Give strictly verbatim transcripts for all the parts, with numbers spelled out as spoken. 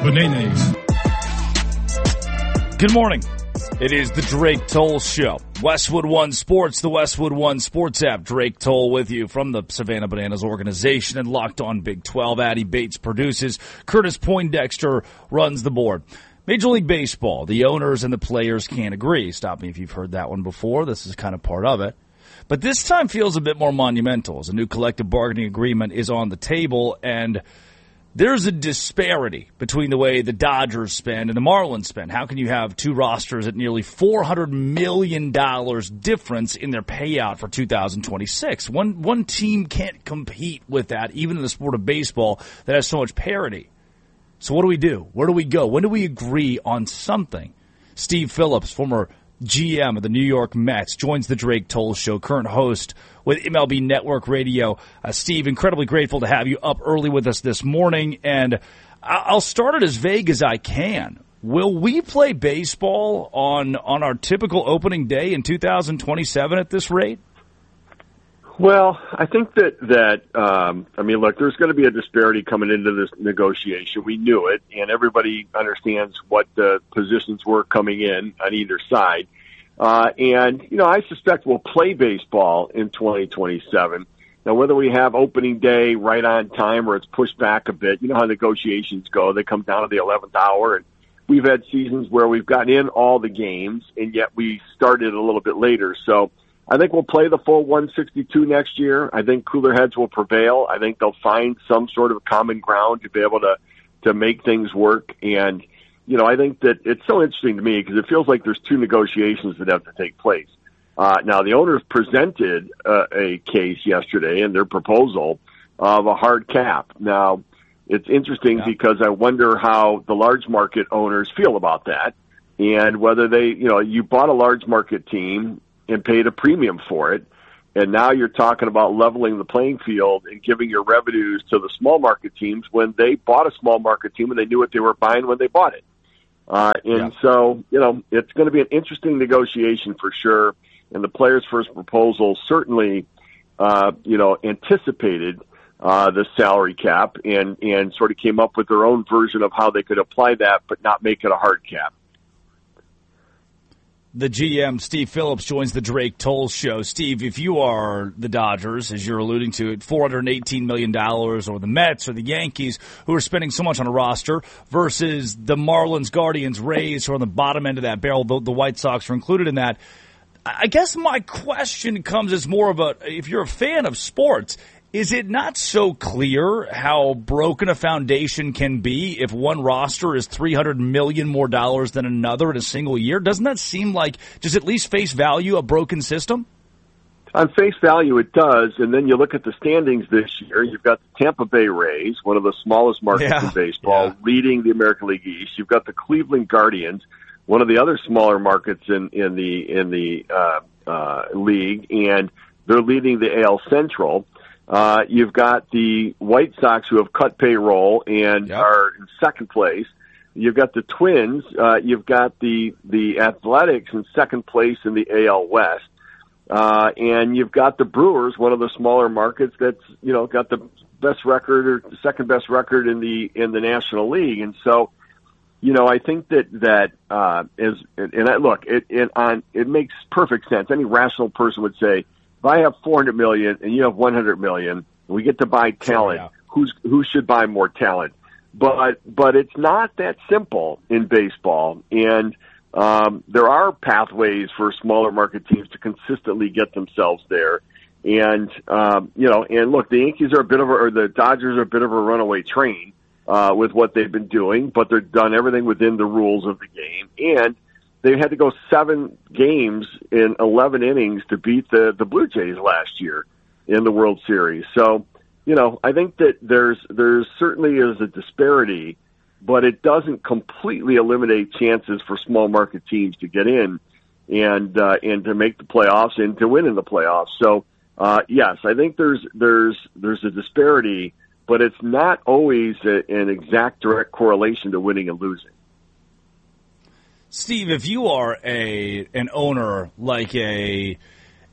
Bananas. Good morning. It is the Drake Toll Show. Westwood One Sports, the Westwood One Sports app. Drake Toll with you from the Savannah Bananas organization and Locked On Big twelve. Addie Bates produces. Curtis Poindexter runs the board. Major League Baseball, the owners and the players can't agree. Stop me if you've heard that one before. This is kind of part of it. But this time feels a bit more monumental as a new collective bargaining agreement is on the table, and there's a disparity between the way the Dodgers spend and the Marlins spend. How can you have two rosters at nearly four hundred million dollars difference in their payout for two thousand twenty-six? One, one team can't compete with that, even in the sport of baseball that has so much parity. So what do we do? Where do we go? When do we agree on something? Steve Phillips, former G M of the New York Mets, joins the Drake Toll Show, current host with M L B Network Radio. Uh, Steve, incredibly grateful to have you up early with us this morning, and I'll start it as vague as I can. Will we play baseball on on our typical opening day in two thousand twenty-seven at this rate? Well, I think that, that um, I mean, look, there's going to be a disparity coming into this negotiation. We knew it, and everybody understands what the positions were coming in on either side. Uh, and, you know, I suspect we'll play baseball in twenty twenty-seven. Now, whether we have opening day right on time or it's pushed back a bit, you know how negotiations go. They come down to the eleventh hour, and we've had seasons where we've gotten in all the games, and yet we started a little bit later. So I think we'll play the full one sixty-two next year. I think cooler heads will prevail. I think they'll find some sort of common ground to be able to, to make things work. And, you know, I think that it's so interesting to me because it feels like there's two negotiations that have to take place. Uh, now, the owners presented uh, a case yesterday in their proposal of a hard cap. Now, it's interesting yeah. because I wonder how the large market owners feel about that and whether they, you know, you bought a large market team and paid a premium for it, and now you're talking about leveling the playing field and giving your revenues to the small market teams when they bought a small market team and they knew what they were buying when they bought it. Uh, and yeah. so, you know, it's going to be an interesting negotiation for sure, and the players' first proposal certainly, uh, you know, anticipated uh, the salary cap and, and sort of came up with their own version of how they could apply that but not make it a hard cap. The G M, Steve Phillips, joins the Drake Toll Show. Steve, if you are the Dodgers, as you're alluding to, at four hundred eighteen million dollars, or the Mets or the Yankees, who are spending so much on a roster, versus the Marlins, Guardians, Rays, who are on the bottom end of that barrel, the, the White Sox are included in that, I guess my question comes as more of a, if you're a fan of sports, is it not so clear how broken a foundation can be if one roster is three hundred million dollars more dollars than another in a single year? Doesn't that seem like, just at least face value, a broken system? On face value, it does. And then you look at the standings this year. You've got the Tampa Bay Rays, one of the smallest markets yeah. in baseball, yeah. leading the American League East. You've got the Cleveland Guardians, one of the other smaller markets in, in the in the uh, uh, league, and they're leading the A L Central. Uh, you've got the White Sox who have cut payroll and yep. are in second place. You've got the Twins. Uh, you've got the, the Athletics in second place in the A L West. Uh, and you've got the Brewers, one of the smaller markets that's, you know, got the best record or the second best record in the, in the National League. And so, you know, I think that, that, uh, is, and I, look, it, it, on, it makes perfect sense. Any rational person would say, if I have four hundred million dollars and you have one hundred million dollars, we get to buy talent. Sure, yeah. Who's who should buy more talent? But but it's not that simple in baseball, and um, there are pathways for smaller market teams to consistently get themselves there. And um, you know, and look, the Yankees are a bit of a, or the Dodgers are a bit of a runaway train uh, with what they've been doing, but they've done everything within the rules of the game, and they had to go seven games in eleven innings to beat the, the Blue Jays last year in the World Series. So, you know, I think that there's there's certainly is a disparity, but it doesn't completely eliminate chances for small market teams to get in and uh, and to make the playoffs and to win in the playoffs. So, uh, yes, I think there's there's there's a disparity, but it's not always a, an exact direct correlation to winning and losing. Steve, if you are a an owner like a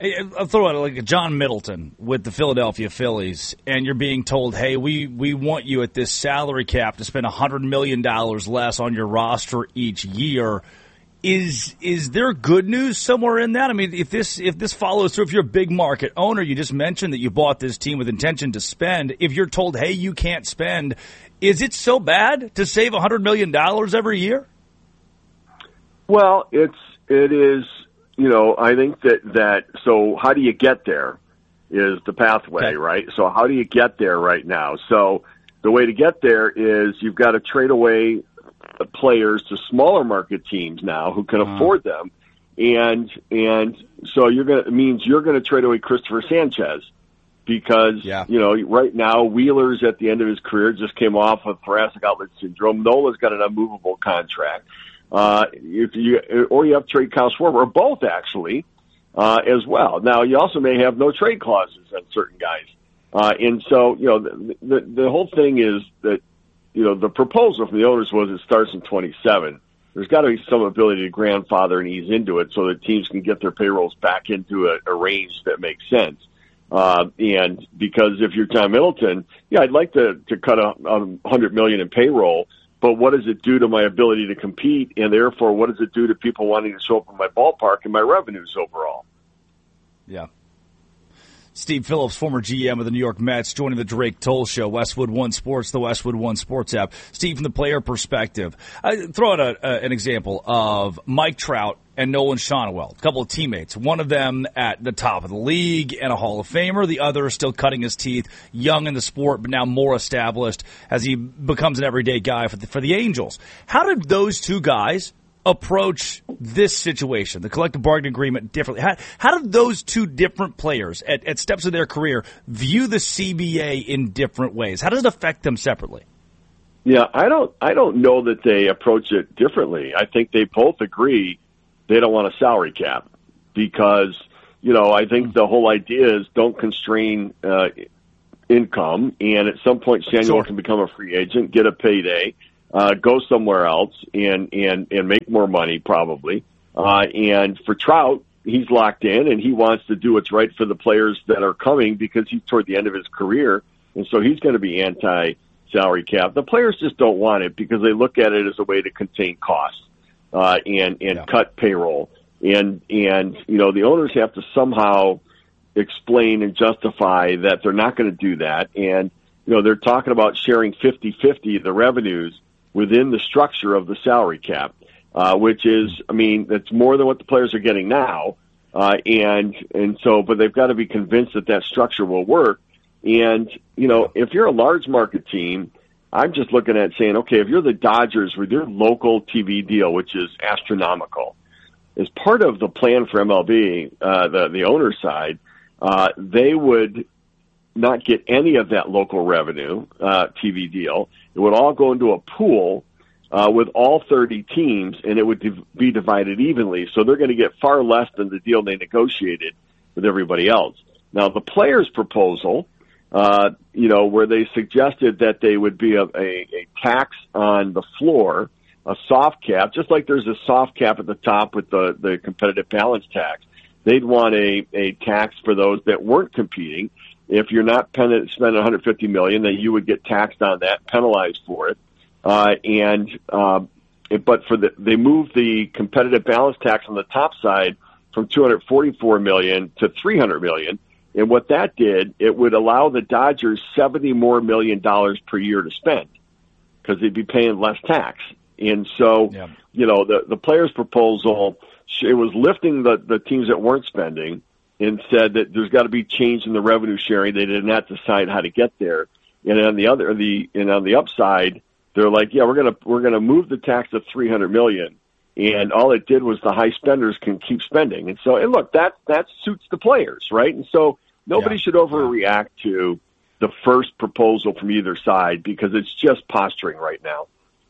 I'll throw out like a John Middleton with the Philadelphia Phillies, and you're being told, hey, we, we want you at this salary cap to spend one hundred million dollars less on your roster each year. Is is there good news somewhere in that? I mean, if this if this follows through, if you're a big market owner, you just mentioned that you bought this team with intention to spend. If you're told, hey, you can't spend, is it so bad to save one hundred million dollars every year? Well, it's it is. You know, I think that, that, so how do you get there is the pathway, okay. right? So how do you get there right now? So the way to get there is you've got to trade away players to smaller market teams now who can mm. afford them. And, and so you're going to, it means you're going to trade away Christopher Sanchez because, yeah. you know, right now Wheeler's at the end of his career, just came off of thoracic outlet syndrome. Nola's got an unmovable contract. Uh, if you, or you have to trade Kyle Schwarber, or both actually, uh, as well. Now, you also may have no trade clauses on certain guys. Uh, and so, you know, the, the, the whole thing is that, you know, the proposal from the owners was it starts in twenty-seven. There's got to be some ability to grandfather and ease into it so that teams can get their payrolls back into a, a range that makes sense. Uh, and because if you're John Middleton, yeah, I'd like to, to cut a, a hundred million in payroll. But what does it do to my ability to compete, and therefore what does it do to people wanting to show up in my ballpark and my revenues overall? Yeah. Steve Phillips, former G M of the New York Mets, joining the Drake Toll Show, Westwood One Sports, the Westwood One Sports app. Steve, from the player perspective, I throw out a, a, an example of Mike Trout and Nolan Schanuel, a couple of teammates. One of them at the top of the league and a Hall of Famer. The other still cutting his teeth, young in the sport, but now more established as he becomes an everyday guy for the, for the Angels. How did those two guys approach this situation, the collective bargaining agreement, differently? How, how did those two different players at, at steps of their career view the C B A in different ways? How does it affect them separately? Yeah, I don't, I don't know that they approach it differently. I think they both agree they don't want a salary cap because, you know, I think the whole idea is don't constrain uh, income, and at some point Samuel sure. can become a free agent, get a payday, uh, go somewhere else, and, and, and make more money probably. Uh, and for Trout, he's locked in, and he wants to do what's right for the players that are coming because he's toward the end of his career, and so he's going to be anti-salary cap. The players just don't want it because they look at it as a way to contain costs. Uh, and, and yeah. cut payroll. And, and, you know, the owners have to somehow explain and justify that they're not going to do that. And, you know, they're talking about sharing fifty-fifty the revenues within the structure of the salary cap, uh, which is, I mean, that's more than what the players are getting now. Uh, and, and so, but they've got to be convinced that that structure will work. And, you know, if you're a large market team, I'm just looking at saying, okay, if you're the Dodgers with your local T V deal, which is astronomical, as part of the plan for M L B, uh, the, the owner side, uh, they would not get any of that local revenue, uh, T V deal. It would all go into a pool, uh, with all thirty teams, and it would div- be divided evenly. So they're going to get far less than the deal they negotiated with everybody else. Now, the players' proposal, Uh, you know, where they suggested that they would be a, a, a tax on the floor, a soft cap, just like there's a soft cap at the top with the, the competitive balance tax. They'd want a, a tax for those that weren't competing. If you're not pen- spending one hundred fifty million dollars, then you would get taxed on that, penalized for it. Uh, and, um, it, but for the, they moved the competitive balance tax on the top side from two hundred forty-four million dollars to three hundred million dollars. And what that did, it would allow the Dodgers seventy more million dollars per year to spend because they'd be paying less tax. And so, yeah. you know, the, the players' proposal, it was lifting the, the teams that weren't spending and said that there's got to be change in the revenue sharing. They did not decide how to get there. And on the other, the, and on the upside, they're like, yeah, we're going to, we're going to move the tax to three hundred million. And all it did was the high spenders can keep spending. And so, and look, that, that suits the players, right? And so nobody yeah. should overreact to the first proposal from either side because it's just posturing right now.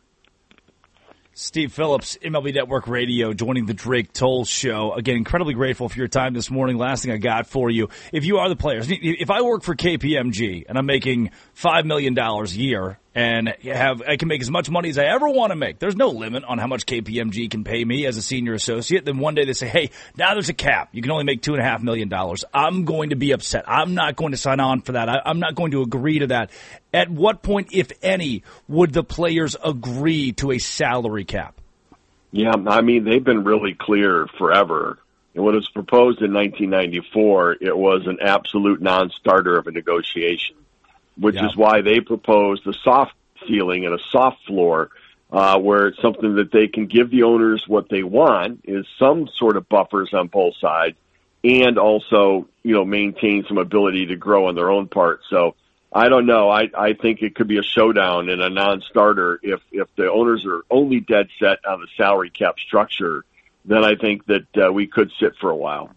Steve Phillips, M L B Network Radio, joining the Drake Toll Show. Again, incredibly grateful for your time this morning. Last thing I got for you, if you are the players, if I work for K P M G and I'm making five million dollars a year, and have I can make as much money as I ever want to make. There's no limit on how much K P M G can pay me as a senior associate. Then one day they say, hey, now there's a cap. You can only make two and a half million dollars. I'm going to be upset. I'm not going to sign on for that. I, I'm not going to agree to that. At what point, if any, would the players agree to a salary cap? Yeah, I mean, they've been really clear forever. And when it was proposed in nineteen ninety-four, it was an absolute non-starter of a negotiation, which yeah. is why they proposed a soft ceiling and a soft floor, uh, where it's something that they can give the owners what they want, is some sort of buffers on both sides, and also, you know, maintain some ability to grow on their own part. So I don't know. I, I think it could be a showdown and a non-starter if, if the owners are only dead set on the salary cap structure. Then I think that uh, we could sit for a while.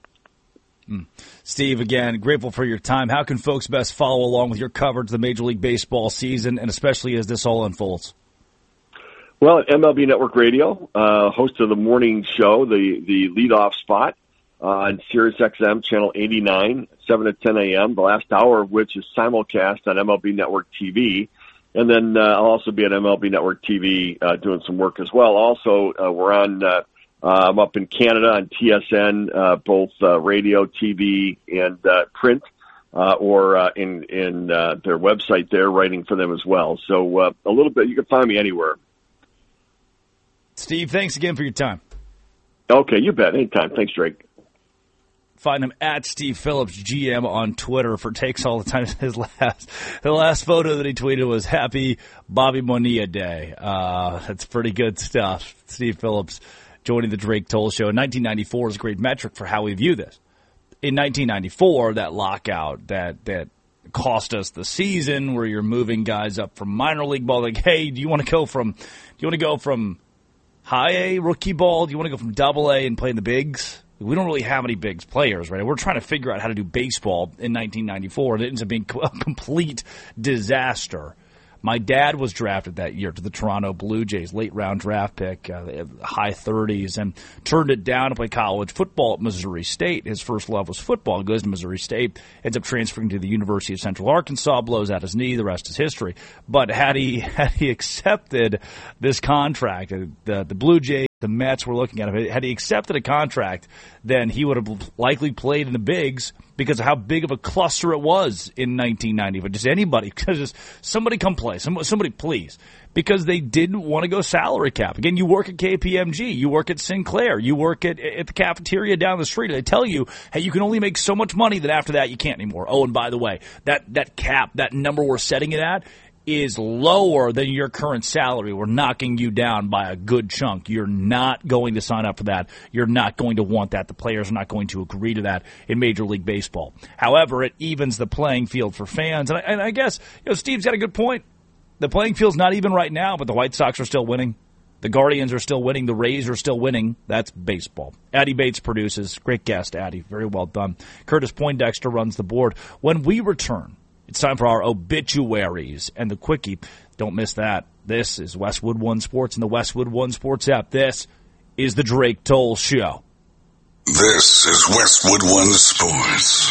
Mm. Steve, again, grateful for your time. How can folks best follow along with your coverage of the Major League Baseball season, and especially as this all unfolds? Well, at M L B Network Radio, uh, host of the morning show, the, the leadoff spot uh, on Sirius X M, channel eighty-nine, seven to ten a.m., the last hour of which is simulcast on M L B Network T V. And then uh, I'll also be at M L B Network T V uh, doing some work as well. Also, uh, we're on uh, – Uh, I'm up in Canada on T S N, uh, both uh, radio, T V, and uh, print, uh, or uh, in in uh, their website there, writing for them as well. So uh, a little bit, you can find me anywhere. Steve, thanks again for your time. Okay, you bet. Anytime. Thanks, Drake. Find him at Steve Phillips, G M, on Twitter for takes all the time. His last, the last photo that he tweeted was Happy Bobby Bonilla Day. Uh, that's pretty good stuff. Steve Phillips joining the Drake Toll Show. In nineteen ninety-four is a great metric for how we view this. In nineteen ninety-four, that lockout that that cost us the season, where you're moving guys up from minor league ball, like, hey, do you want to go from do you want to go from high A rookie ball? Do you want to go from double A and play in the bigs? We don't really have any bigs players, right? We're trying to figure out how to do baseball in nineteen ninety-four, and it ends up being a complete disaster. My dad was drafted that year to the Toronto Blue Jays, late round draft pick, uh, high thirties, and turned it down to play college football at Missouri State. His first love was football. He goes to Missouri State, ends up transferring to the University of Central Arkansas, blows out his knee. The rest is history. But had he had he accepted this contract, the the Blue Jays, the Mets were looking at him. Had he accepted a contract, then he would have likely played in the bigs because of how big of a cluster it was in nineteen ninety. But just anybody, just somebody come play, somebody, somebody please, because they didn't want to go salary cap. Again, you work at K P M G, you work at Sinclair, you work at, at the cafeteria down the street. They tell you, hey, you can only make so much money that after that you can't anymore. Oh, and by the way, that, that cap, that number we're setting it at, is lower than your current salary. We're knocking you down by a good chunk. You're not going to sign up for that. You're not going to want that. The players are not going to agree to that in Major League Baseball. However, it evens the playing field for fans. And I, and I guess, you know, Steve's got a good point. The playing field's not even right now, but the White Sox are still winning. The Guardians are still winning. The Rays are still winning. That's baseball. Addy Bates produces. Great guest, Addy. Very well done. Curtis Poindexter runs the board. When we return, it's time for our obituaries and the quickie. Don't miss that. This is Westwood One Sports and the Westwood One Sports app. This is the Drake Toll Show. This is Westwood One Sports.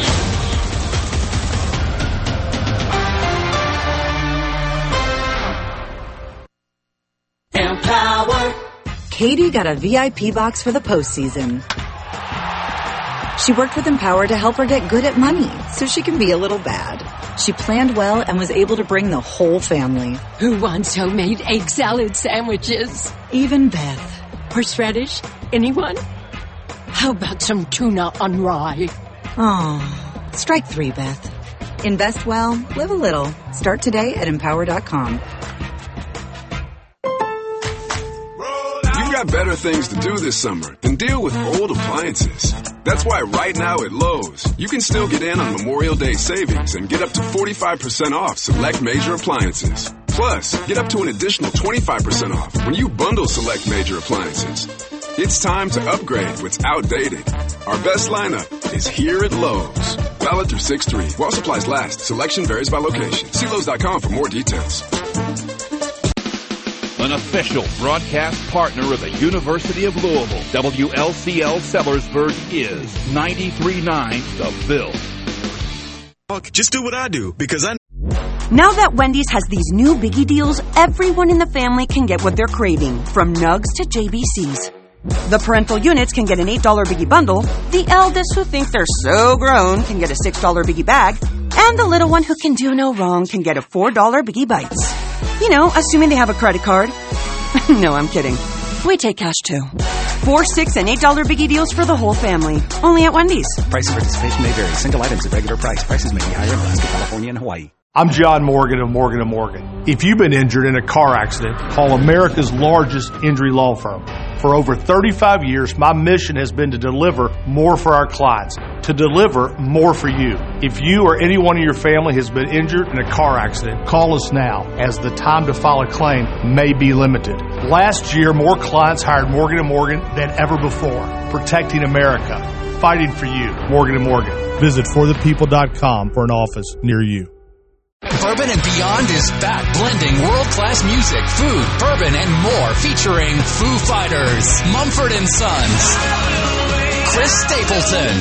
Empower. Katie got a V I P box for the postseason. She worked with Empower to help her get good at money so she can be a little bad. She planned well and was able to bring the whole family. Who wants homemade egg salad sandwiches? Even Beth. Horseradish? Anyone? How about some tuna on rye? Oh, strike three, Beth. Invest well, live a little. Start today at empower dot com. Got better things to do this summer than deal with old appliances. That's why right now at Lowe's, you can still get in on Memorial Day savings and get up to forty-five percent off select major appliances. Plus, get up to an additional twenty-five percent off when you bundle select major appliances. It's time to upgrade what's outdated. Our best lineup is here at Lowe's. Valid through six three. While supplies last, selection varies by location. See Lowe's dot com for more details. An official broadcast partner of the University of Louisville, W L C L Sellersburg is ninety-three point nine The Bill. Just do what I do, because I... Now that Wendy's has these new biggie deals, everyone in the family can get what they're craving, from nugs to J B Cs. The parental units can get an eight dollar biggie bundle, the eldest who think they're so grown can get a six dollar biggie bag, and the little one who can do no wrong can get a four dollar biggie bites. You know, assuming they have a credit card. No, I'm kidding. We take cash too. Four, six, and eight dollar biggie deals for the whole family. Only at Wendy's. Price and participation may vary. Single items at regular price. Prices may be higher in Alaska, California, and Hawaii. I'm John Morgan of Morgan and Morgan. If you've been injured in a car accident, call America's largest injury law firm. For over thirty-five years, my mission has been to deliver more for our clients, to deliver more for you. If you or anyone in your family has been injured in a car accident, call us now, as the time to file a claim may be limited. Last year, more clients hired Morgan and Morgan than ever before, protecting America, fighting for you. Morgan and Morgan. Visit for the people dot com for an office near you. Bourbon and Beyond is back, blending world-class music, food, bourbon, and more, featuring Foo Fighters, Mumford and Sons, Chris Stapleton,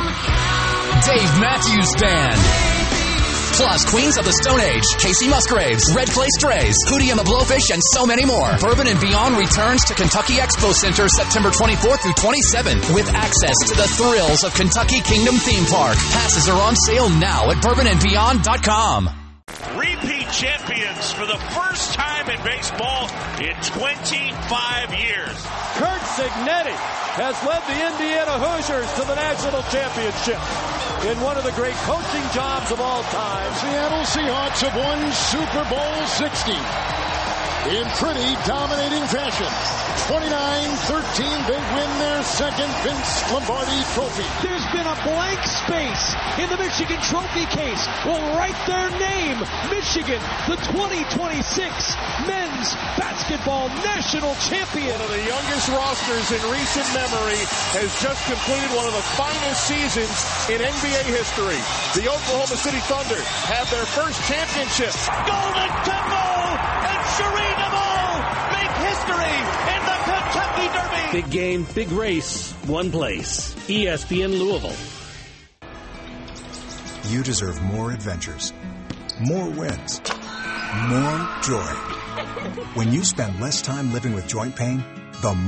Dave Matthews Band, plus Queens of the Stone Age, Casey Musgraves, Red Clay Strays, Hootie and the Blowfish, and so many more. Bourbon and Beyond returns to Kentucky Expo Center September twenty-fourth through twenty-seventh with access to the thrills of Kentucky Kingdom Theme Park. Passes are on sale now at bourbon and beyond dot com. Repeat champions for the first time in baseball in twenty-five years. Curt Cignetti has led the Indiana Hoosiers to the national championship in one of the great coaching jobs of all time. Seattle Seahawks have won Super Bowl sixty in pretty dominating fashion. twenty-nine thirteen, they win their second Vince Lombardi trophy. There's been a blank space in the Michigan trophy case. We'll write their name. Michigan, the twenty twenty-six men's basketball national champion. One of the youngest rosters in recent memory has just completed one of the finest seasons in N B A history. The Oklahoma City Thunder have their first championship. Golden Temple and Shereen Amal make history in the Kentucky Derby. Big game, big race, one place. E S P N Louisville. You deserve more adventures, more wins, more joy. When you spend less time living with joint pain, the